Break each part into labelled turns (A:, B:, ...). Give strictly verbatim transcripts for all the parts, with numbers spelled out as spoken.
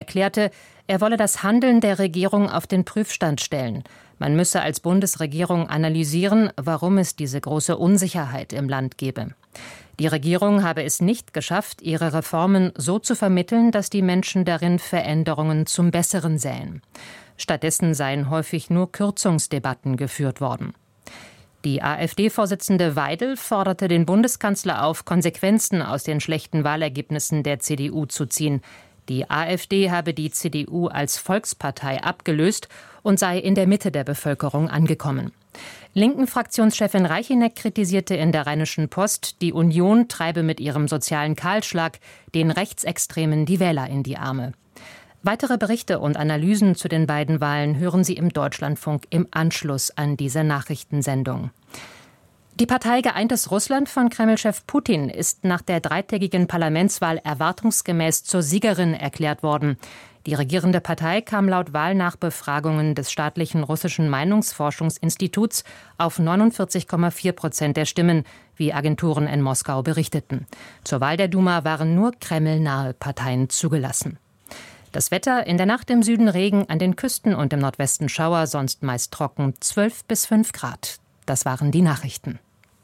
A: erklärte, er wolle das Handeln der Regierung auf den Prüfstand stellen. Man müsse als Bundesregierung analysieren, warum es diese große Unsicherheit im Land gebe. Die Regierung habe es nicht geschafft, ihre Reformen so zu vermitteln, dass die Menschen darin Veränderungen zum Besseren sähen. Stattdessen seien häufig nur Kürzungsdebatten geführt worden. Die AfD-Vorsitzende Weidel forderte den Bundeskanzler auf, Konsequenzen aus den schlechten Wahlergebnissen der C D U zu ziehen. Die AfD habe die C D U als Volkspartei abgelöst und sei in der Mitte der Bevölkerung angekommen. Linken-Fraktionschefin Reicheneck kritisierte in der Rheinischen Post, die Union treibe mit ihrem sozialen Kahlschlag den Rechtsextremen die Wähler in die Arme. Weitere Berichte und Analysen zu den beiden Wahlen hören Sie im Deutschlandfunk im Anschluss an diese Nachrichtensendung. Die Partei Geeintes Russland von Kreml-Chef Putin ist nach der dreitägigen Parlamentswahl erwartungsgemäß zur Siegerin erklärt worden. Die regierende Partei kam laut Wahlnachbefragungen des staatlichen russischen Meinungsforschungsinstituts auf neunundvierzig Komma vier Prozent der Stimmen, wie Agenturen in Moskau berichteten. Zur Wahl der Duma waren nur kremlnahe Parteien zugelassen. Das Wetter: in der Nacht im Süden Regen, an den Küsten und im Nordwesten Schauer, sonst meist trocken, zwölf bis fünf Grad. Das waren die Nachrichten.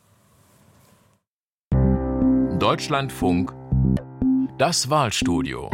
B: Deutschlandfunk, das Wahlstudio.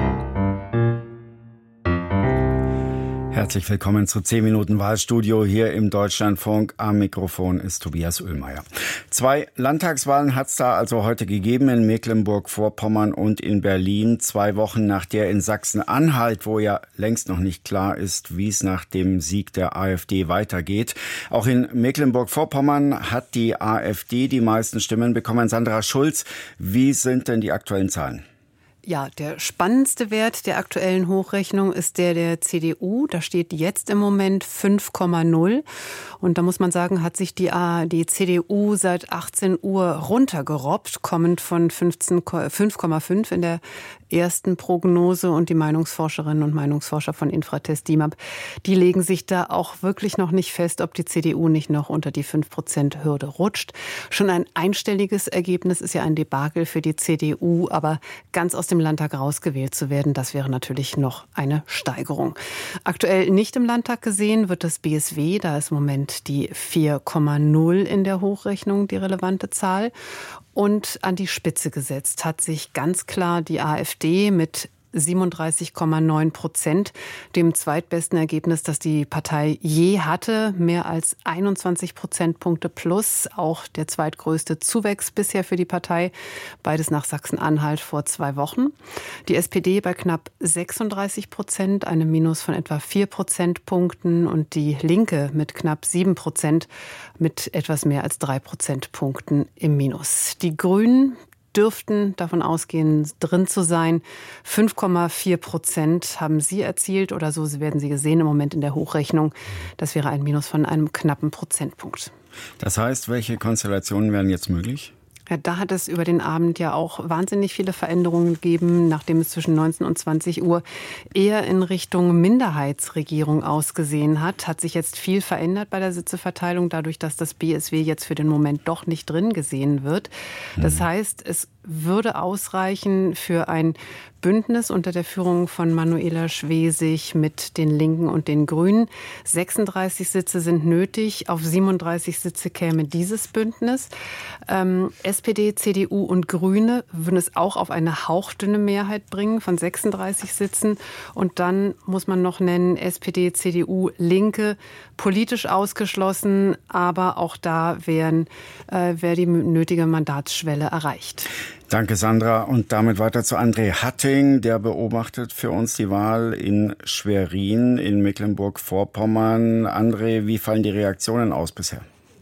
C: Herzlich willkommen zu zehn Minuten Wahlstudio hier im Deutschlandfunk. Am Mikrofon ist Tobias Oehlmeier. Zwei Landtagswahlen hat es da also heute gegeben, in Mecklenburg-Vorpommern und in Berlin. Zwei Wochen nach der in Sachsen-Anhalt, wo ja längst noch nicht klar ist, wie es nach dem Sieg der AfD weitergeht. Auch in Mecklenburg-Vorpommern hat die AfD die meisten Stimmen bekommen. Sandra Schulz, wie sind denn die aktuellen Zahlen?
D: Ja, der spannendste Wert der aktuellen Hochrechnung ist der der C D U. Da steht jetzt im Moment fünf Komma null. Und da muss man sagen, hat sich die, die C D U seit achtzehn Uhr runtergerobbt, kommend von fünf Komma fünf in der ersten Prognose. Und die Meinungsforscherinnen und Meinungsforscher von Infratest DIMAP, die legen sich da auch wirklich noch nicht fest, ob die C D U nicht noch unter die fünf Prozent Hürde rutscht. Schon ein einstelliges Ergebnis ist ja ein Debakel für die C D U, aber ganz aus dem Landtag rausgewählt zu werden, das wäre natürlich noch eine Steigerung. Aktuell nicht im Landtag gesehen wird das B S W, da ist im Moment die vier Komma null in der Hochrechnung die relevante Zahl. Und an die Spitze gesetzt hat sich ganz klar die AfD mit siebenunddreißig Komma neun Prozent, dem zweitbesten Ergebnis, das die Partei je hatte. Mehr als einundzwanzig Prozentpunkte plus, auch der zweitgrößte Zuwachs bisher für die Partei. Beides nach Sachsen-Anhalt vor zwei Wochen. Die S P D bei knapp sechsunddreißig Prozent, einem Minus von etwa vier Prozentpunkten. Und die Linke mit knapp sieben Prozent, mit etwas mehr als drei Prozentpunkten im Minus. Die Grünen dürften davon ausgehen, drin zu sein. fünf Komma vier Prozent haben sie erzielt oder so werden sie gesehen im Moment in der Hochrechnung. Das wäre ein Minus von einem knappen Prozentpunkt.
C: Das heißt, welche Konstellationen wären jetzt möglich?
D: Ja, da hat es über den Abend ja auch wahnsinnig viele Veränderungen gegeben, nachdem es zwischen neunzehn und zwanzig Uhr eher in Richtung Minderheitsregierung ausgesehen hat. Hat sich jetzt viel verändert bei der Sitzeverteilung, dadurch, dass das B S W jetzt für den Moment doch nicht drin gesehen wird. Das heißt, es würde ausreichen für ein Bündnis unter der Führung von Manuela Schwesig mit den Linken und den Grünen. sechsunddreißig Sitze sind nötig. Auf siebenunddreißig Sitze käme dieses Bündnis. Ähm, S P D, C D U und Grüne würden es auch auf eine hauchdünne Mehrheit bringen von sechsunddreißig Sitzen. Und dann muss man noch nennen, S P D, C D U, Linke, politisch ausgeschlossen. Aber auch da wären, äh, wäre die nötige Mandatsschwelle erreicht.
C: Danke, Sandra. Und damit weiter zu André Hatting. Der beobachtet für uns die Wahl in Schwerin in Mecklenburg-Vorpommern. André, wie fallen die Reaktionen aus bisher?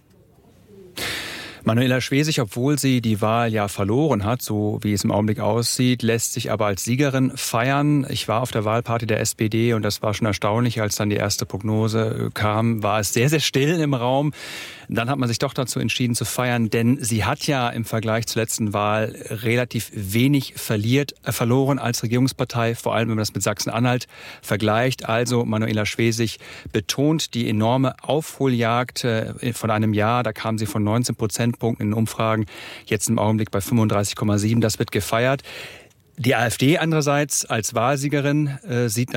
E: Manuela Schwesig, obwohl sie die Wahl ja verloren hat, so wie es im Augenblick aussieht, lässt sich aber als Siegerin feiern. Ich war auf der Wahlparty der S P D und das war schon erstaunlich, als dann die erste Prognose kam, war es sehr, sehr still im Raum. Dann hat man sich doch dazu entschieden zu feiern, denn sie hat ja im Vergleich zur letzten Wahl relativ wenig verliert, äh, verloren als Regierungspartei, vor allem wenn man das mit Sachsen-Anhalt vergleicht. Also Manuela Schwesig betont die enorme Aufholjagd äh, von einem Jahr. Da kam sie von neunzehn Prozentpunkten in den Umfragen, jetzt im Augenblick bei fünfunddreißig Komma sieben. Das wird gefeiert. Die AfD andererseits als Wahlsiegerin äh, sieht